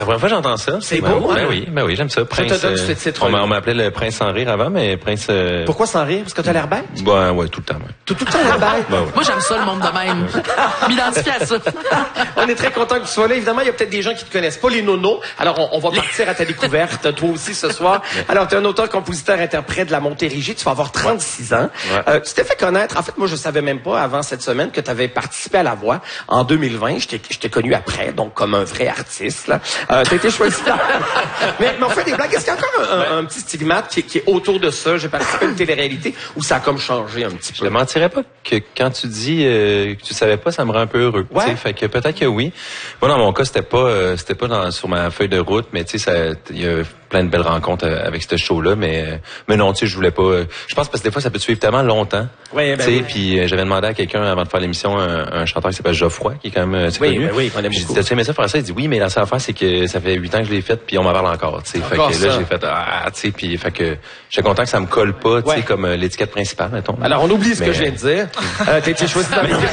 La première fois que j'entends ça. C'est beau, hein? Ben oui, j'aime ça. Prince, je te donne ce titre. On m'appelait le Prince sans rire avant, mais Prince... Pourquoi sans rire? Parce que t'as l'air bête? Ben ouais, tout le temps. Ouais. Tout le temps l'air bête? Ben, ouais. Moi, j'aime ça, le monde de même. M'identifier à ça. On est très content que tu sois là. Évidemment, il y a peut-être des gens qui te connaissent pas, les nonos. Alors, on va partir à ta découverte, toi aussi, ce soir. Alors, tu es un auteur, compositeur, interprète de la Montérégie. Tu vas avoir 36 ans. Ouais. Tu t'es fait connaître. En fait, moi, je savais même pas avant cette semaine que tu avais participé à La Voix en 2020. Je t'ai connu après, donc comme un vrai artiste. Là. T'as été choisi. mais on fait des blagues. Est-ce qu'il y a encore un petit stigmate qui est autour de ça? J'ai participé à une télé-réalité où ça a comme changé un petit peu. Je ne mentirais pas que quand tu dis que tu savais pas, ça me rend un peu heureux. Ouais. Fait que peut-être que oui. Moi, dans mon cas, c'était pas sur ma feuille de route, mais tu sais, il y a plein de belles rencontres avec ce show-là, mais non, tu sais, je voulais pas. Je pense parce que des fois, ça peut te suivre tellement longtemps. Oui, tu sais, puis j'avais demandé à quelqu'un avant de faire l'émission, un chanteur qui s'appelle Geoffroy, qui est quand même connu. Oui, on aime J'ai beaucoup. dit, t'as-tu aimé ça faire ça? Il dit oui, mais la seule affaire, c'est que ça fait 8 ans que je l'ai fait, puis on m'en parle encore. Tu sais, fait que là, j'ai fait tu sais, puis fait que j'étais content que ça me colle pas, tu sais, comme l'étiquette principale, mettons. Alors, on oublie ce que je viens de dire. T'as été choisi dans les...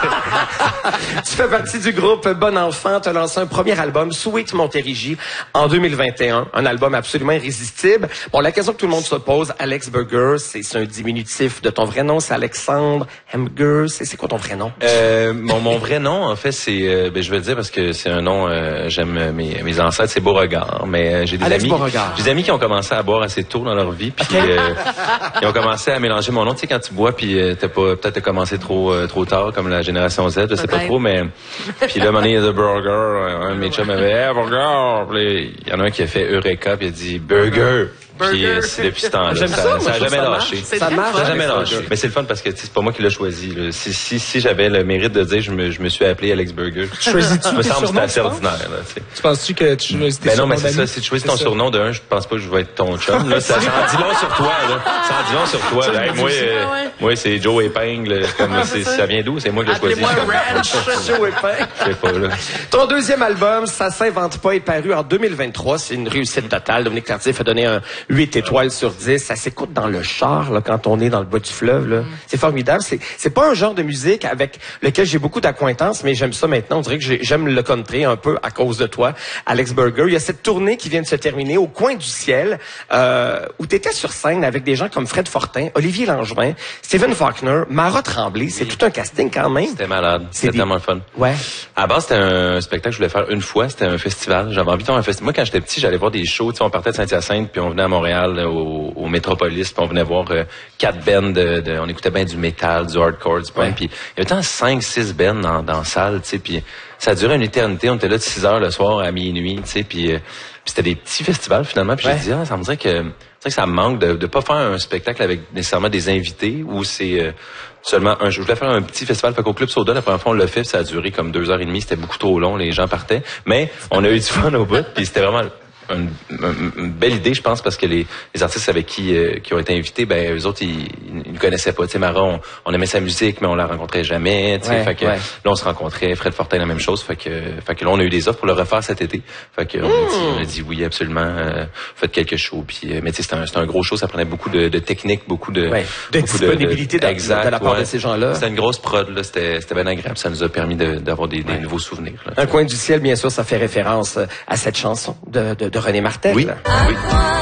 Tu fais partie du groupe Bon Enfant. Tu as lancé un premier album, Sweet Montérégie, en 2021. Un album absolument irrésistible. Bon, la question que tout le monde se pose, Alex Burger, c'est un diminutif de ton vrai nom, c'est Alexandre Hamburger. C'est quoi ton vrai nom? Mon vrai nom, en fait, c'est... je vais le dire parce que c'est un nom... j'aime mes ancêtres, c'est Beauregard. Mais j'ai des Alex amis... Beauregard. J'ai des amis qui ont commencé à boire assez tôt dans leur vie, puis qui ont commencé à mélanger mon nom. Tu sais, quand tu bois, puis t'as commencé trop tard, comme la génération Z, je sais pas trop, mais... Puis là, à un moment donné, il y a The Burger, un de mes chums avait « Hey, Burger! » Il y en a un qui a fait Eureka, puis il a dit « Burger! » Puis depuis ce temps-là, ça a jamais lâché. Ça marche. Ça a jamais lâché. Mais c'est le fun parce que c'est pas moi qui l'ai choisi. Là. Si j'avais le mérite de dire je me suis appelé Alex Burger. Choisis-tu me tes semble que surnoms, c'est assez tu ordinaire. Là, Tu penses-tu que tu choisis tes ben non, surnoms mais c'est ça. d'amis? Si tu choisis ton surnom de un, je pense pas que je vais être ton chum. Là, ça en dit long sur toi. Là. Ça en dit long sur toi. Là. Hey, moi, c'est Joe Épingle. Ça vient d'où? C'est moi qui l'ai choisi. Appelez-moi Ranch. Joe Épingle. Je sais pas, là. Ton deuxième album, Ça s'invente pas, est paru en 2023. C'est une réussite totale. Dominique Tardif a donné un 8 étoiles sur 10. Ça s'écoute dans le char, là, quand on est dans le bas du fleuve, là. C'est formidable. C'est pas un genre de musique avec lequel j'ai beaucoup d'acquaintance, mais j'aime ça maintenant. On dirait que j'aime le country un peu à cause de toi, Alex Burger. Il y a cette tournée qui vient de se terminer au Coin du Ciel, où tu étais sur scène avec des gens comme Fred Fortin, Olivier Langevin, Stephen Faulkner, Mara Tremblay. C'est tout un casting quand même. C'était malade. C'était tellement le fun. Ouais. À la base, c'était un spectacle que je voulais faire une fois. C'était un festival. J'avais envie de faire un festival. Moi, quand j'étais petit, j'allais voir des shows. Tu sais, on partait de Saint-Hyacinthe, puis on venait à Montréal, au Métropolis, puis on venait voir 4 bands on écoutait bien du métal, du hardcore, du punk, puis il y avait tant 5-6 bands dans la salle, tu sais, puis ça a duré une éternité. On était là de 6 heures le soir à minuit, tu sais, puis c'était des petits festivals finalement. Puis j'ai dit, ça me dirait que ça me manque de pas faire un spectacle avec nécessairement des invités où c'est seulement je voulais faire un petit festival. Fait qu'au Club Soda, la première fois on l'a fait, ça a duré comme 2h30. C'était beaucoup trop long, les gens partaient, mais on a eu du fun au bout, puis c'était vraiment une belle idée, je pense, parce que les artistes avec qui ont été invités, ben eux autres ils ne connaissaient pas. Tu sais, Mara, on aimait sa musique, mais on la rencontrait jamais. Tu sais, fait que là on se rencontrait. Fred Fortin la même chose. Fait que là on a eu des offres pour le refaire cet été. Fait que on a dit oui absolument. Faites quelques shows. Puis mais tu sais c'est un gros show. Ça prenait beaucoup de technique, beaucoup de disponibilité de la part de ces gens-là. C'était une grosse prod là. C'était bien agréable. Ça nous a permis d'avoir des nouveaux souvenirs. Là, Un Coin du Ciel, bien sûr, ça fait référence à cette chanson de René Martel. Oui.